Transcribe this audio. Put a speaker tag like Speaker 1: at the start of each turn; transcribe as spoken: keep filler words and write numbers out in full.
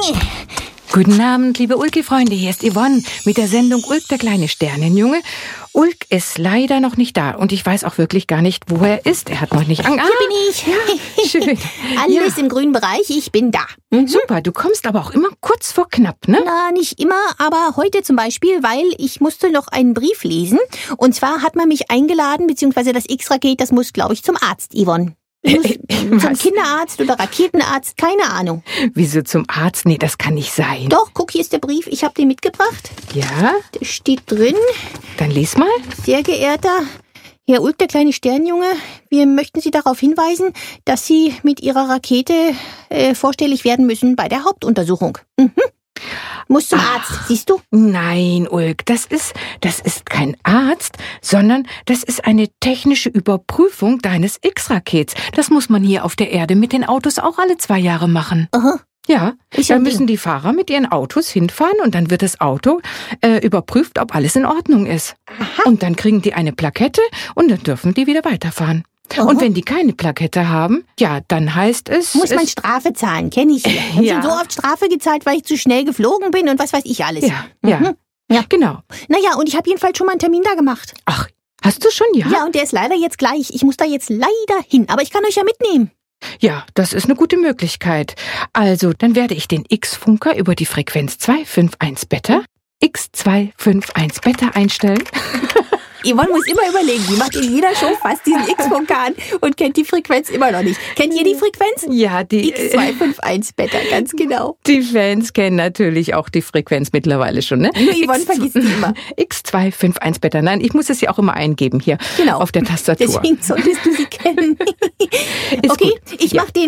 Speaker 1: Guten Abend, liebe Ulki-Freunde, hier ist Yvonne mit der Sendung Ulk, der kleine Sternenjunge. Ulk ist leider noch nicht da und ich weiß auch wirklich gar nicht, wo er ist. Er hat noch nicht ange...
Speaker 2: Hier ah, bin ich.
Speaker 1: Ja, schön.
Speaker 2: Alles
Speaker 1: ja.
Speaker 2: im grünen Bereich, ich bin da. Mhm.
Speaker 1: Super, du kommst aber auch immer kurz vor knapp, ne?
Speaker 2: Na, nicht immer, aber heute zum Beispiel, weil ich musste noch einen Brief lesen. Und zwar hat man mich eingeladen, beziehungsweise das X-Raket, das muss, glaube ich, zum Arzt, Yvonne. Zum Kinderarzt oder Raketenarzt, keine Ahnung.
Speaker 1: Wieso zum Arzt? Nee, das kann nicht sein.
Speaker 2: Doch, guck, hier ist der Brief, ich habe den mitgebracht.
Speaker 1: Ja?
Speaker 2: Der steht drin.
Speaker 1: Dann lies mal.
Speaker 2: Sehr geehrter Herr Ulk, der kleine Sternjunge, wir möchten Sie darauf hinweisen, dass Sie mit Ihrer Rakete äh, vorstellig werden müssen bei der Hauptuntersuchung. Mhm. Muss zum
Speaker 1: Ach,
Speaker 2: Arzt, siehst du?
Speaker 1: Nein, Ulk, das ist, das ist kein Arzt, sondern das ist eine technische Überprüfung deines X-Rakets. Das muss man hier auf der Erde mit den Autos auch alle zwei Jahre machen.
Speaker 2: Aha.
Speaker 1: Ja,
Speaker 2: Ich
Speaker 1: dann
Speaker 2: hab
Speaker 1: müssen
Speaker 2: den-
Speaker 1: die Fahrer mit ihren Autos hinfahren und dann wird das Auto äh, überprüft, ob alles in Ordnung ist.
Speaker 2: Aha.
Speaker 1: Und dann kriegen die eine Plakette und dann dürfen die wieder weiterfahren.
Speaker 2: Aha.
Speaker 1: Und wenn die keine Plakette haben, ja, dann heißt es...
Speaker 2: Muss man
Speaker 1: es,
Speaker 2: Strafe zahlen, kenne ich ja. Ich habe
Speaker 1: Ja.
Speaker 2: schon so oft Strafe gezahlt, weil ich zu schnell geflogen bin und was weiß ich alles.
Speaker 1: Ja, ja,
Speaker 2: Mhm. Ja.
Speaker 1: genau.
Speaker 2: Naja, und ich habe jedenfalls schon mal einen Termin da gemacht.
Speaker 1: Ach, hast du schon, ja?
Speaker 2: Ja, und der ist leider jetzt gleich. Ich muss da jetzt leider hin, aber ich kann euch ja mitnehmen.
Speaker 1: Ja, das ist eine gute Möglichkeit. Also, dann werde ich den X-Funker über die Frequenz zwei fünf eins Beta, X zwei fünf eins Beta einstellen.
Speaker 2: Yvonne muss immer überlegen, die macht in jeder Show fast diesen X-Funker an und kennt die Frequenz immer noch nicht. Kennt ihr die Frequenz?
Speaker 1: Ja, die,
Speaker 2: X zwei fünf eins Beta, ganz genau.
Speaker 1: die Fans kennen natürlich auch die Frequenz mittlerweile schon, ne?
Speaker 2: Nur Yvonne vergisst die immer.
Speaker 1: X zwei fünf eins Beta. Nein, ich muss es ja auch immer eingeben hier
Speaker 2: Genau.
Speaker 1: auf der Tastatur.
Speaker 2: Deswegen solltest du sie kennen.
Speaker 1: Ist
Speaker 2: Okay,
Speaker 1: gut.
Speaker 2: ich
Speaker 1: Ja.
Speaker 2: mach den